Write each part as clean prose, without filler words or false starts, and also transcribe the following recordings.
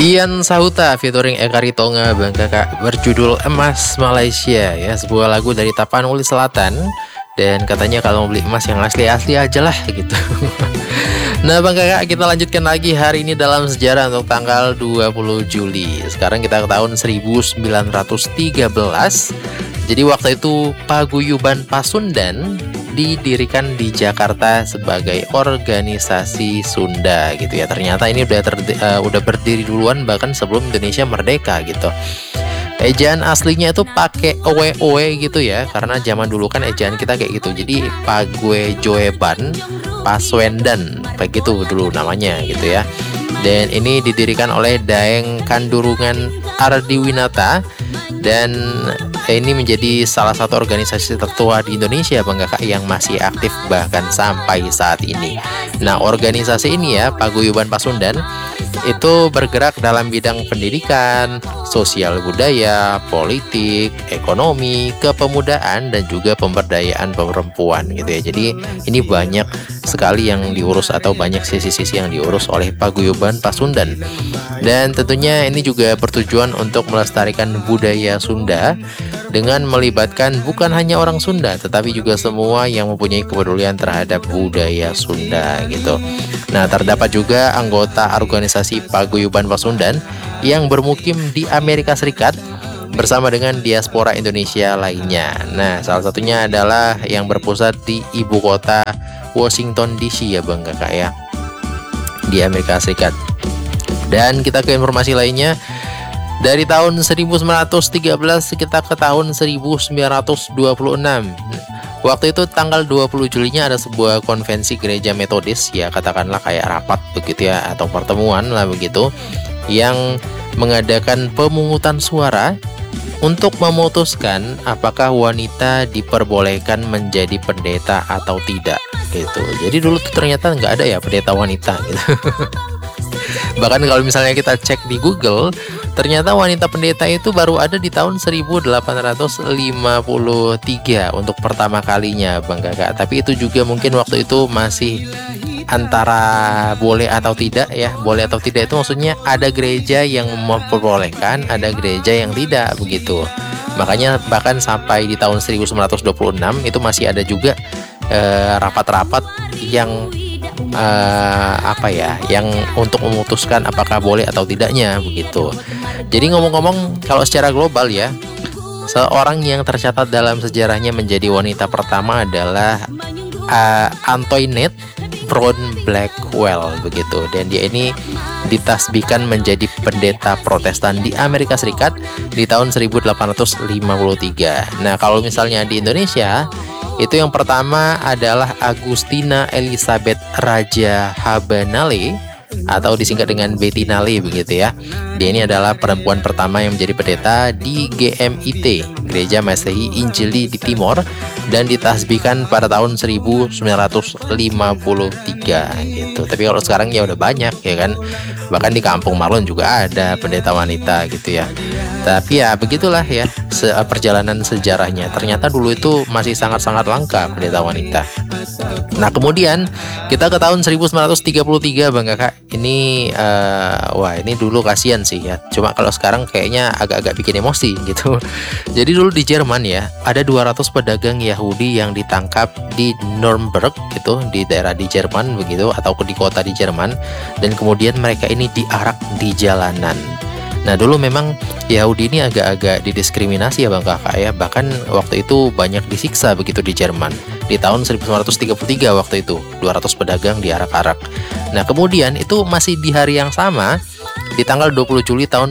Ian Sahuta featuring Eka Ritonga Bang Kakak berjudul Emas Malaysia ya, sebuah lagu dari Tapanuli Selatan. Dan katanya kalau mau beli emas yang asli-asli aja lah gitu. Nah Bang Kakak, kita lanjutkan lagi hari ini dalam sejarah untuk tanggal 20 Juli. Sekarang kita ke tahun 1913. Jadi waktu itu Paguyuban Pasundan didirikan di Jakarta sebagai organisasi Sunda gitu ya. Ternyata ini udah berdiri duluan bahkan sebelum Indonesia merdeka gitu. Ejaan aslinya itu pakai owe gitu ya, karena zaman dulu kan ejaan kita kayak gitu. Jadi Paguyuban Paswendan begitu dulu namanya gitu ya. Dan ini didirikan oleh Daeng Kandurungan Ardiwinata, dan ini menjadi salah satu organisasi tertua di Indonesia Bang Kakak yang masih aktif bahkan sampai saat ini. Nah organisasi ini ya, Paguyuban Pasundan, itu bergerak dalam bidang pendidikan, sosial budaya, politik, ekonomi, kepemudaan, dan juga pemberdayaan perempuan gitu ya. Jadi ini banyak sekali yang diurus atau banyak sisi-sisi yang diurus oleh Paguyuban Pasundan. Dan tentunya ini juga bertujuan untuk melestarikan budaya Sunda dengan melibatkan bukan hanya orang Sunda tetapi juga semua yang mempunyai kepedulian terhadap budaya Sunda gitu. Nah, terdapat juga anggota organisasi Paguyuban Pasundan yang bermukim di Amerika Serikat bersama dengan diaspora Indonesia lainnya. Nah, salah satunya adalah yang berpusat di ibu kota Washington DC ya Bang Kakak ya, di Amerika Serikat. Dan kita ke informasi lainnya. Dari tahun 1913 kita ke tahun 1926. Waktu itu tanggal 20 Julinya ada sebuah konvensi gereja metodis ya, katakanlah kayak rapat begitu ya, atau pertemuan lah begitu, yang mengadakan pemungutan suara untuk memutuskan apakah wanita diperbolehkan menjadi pendeta atau tidak gitu. Jadi dulu tuh ternyata nggak ada ya pendeta wanita gitu. Bahkan kalau misalnya kita cek di Google, ternyata wanita pendeta itu baru ada di tahun 1853 untuk pertama kalinya Bang Kakak. Tapi itu juga mungkin waktu itu masih antara boleh atau tidak ya. Boleh atau tidak itu maksudnya ada gereja yang memperbolehkan, ada gereja yang tidak begitu. Makanya bahkan sampai di tahun 1926 itu masih ada juga rapat-rapat yang yang untuk memutuskan apakah boleh atau tidaknya begitu. Jadi ngomong-ngomong, kalau secara global ya, seorang yang tercatat dalam sejarahnya menjadi wanita pertama adalah Antoinette Brown Blackwell begitu, dan dia ini ditasbihkan menjadi pendeta Protestan di Amerika Serikat di tahun 1853. Nah, kalau misalnya di Indonesia, itu yang pertama adalah Agustina Elizabeth Raja Habanale atau disingkat dengan Betty Nale begitu ya. Dia ini adalah perempuan pertama yang menjadi pendeta di GMIT, Gereja Masehi Injili di Timor, dan ditasbihkan pada tahun 1953 gitu. Tapi kalau sekarang ya udah banyak ya kan. Bahkan di Kampung Marlon juga ada pendeta wanita gitu ya. Tapi ya begitulah ya perjalanan sejarahnya. Ternyata dulu itu masih sangat-sangat langka pendeta wanita. Nah kemudian kita ke tahun 1933 Bang Kakak. Ini wah ini dulu kasihan sih ya. Cuma kalau sekarang kayaknya agak-agak bikin emosi gitu. Jadi dulu di Jerman ya, ada 200 pedagang Yahudi yang ditangkap di Nuremberg gitu, di daerah di Jerman begitu, atau di kota di Jerman. Dan kemudian mereka ini diarak di jalanan. Nah dulu memang Yahudi ini agak-agak didiskriminasi ya Bang Kakak ya. Bahkan waktu itu banyak disiksa begitu di Jerman. Di tahun 1933 waktu itu 200 pedagang diarak-arak. Nah kemudian itu masih di hari yang sama, di tanggal 20 Juli tahun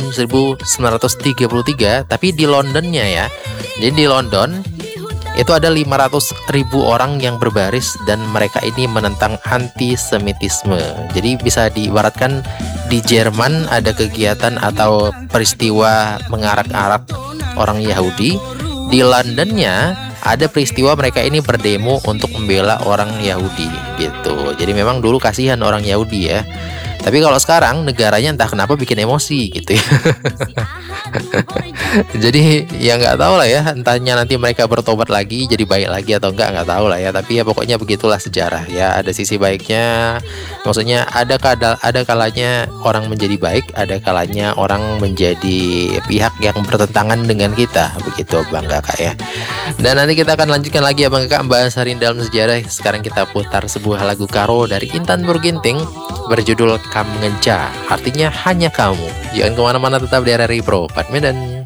1933, tapi di Londonnya ya. Jadi di London itu ada 500.000 orang yang berbaris dan mereka ini menentang antisemitisme. Jadi bisa diibaratkan di Jerman ada kegiatan atau peristiwa mengarak-arak orang Yahudi. Di Londonnya ada peristiwa mereka ini berdemo untuk membela orang Yahudi gitu. Jadi memang dulu kasihan orang Yahudi ya. Tapi kalau sekarang negaranya entah kenapa bikin emosi gitu ya. Jadi ya nggak tahu lah ya, entahnya nanti mereka bertobat lagi jadi baik lagi atau nggak tahu lah ya. Tapi ya pokoknya begitulah sejarah ya, ada sisi baiknya. Maksudnya ada kalanya orang menjadi baik, ada kalanya orang menjadi pihak yang bertentangan dengan kita, begitu Bang Kakak ya. Dan nanti kita akan lanjutkan lagi ya Bang Kakak bahas hari ini dalam sejarah. Sekarang kita putar sebuah lagu Karo dari Intan Nurginting berjudul Kam Ngenca, artinya hanya kamu. Jangan kemana-mana, tetap di RRI Pro 4 Medan.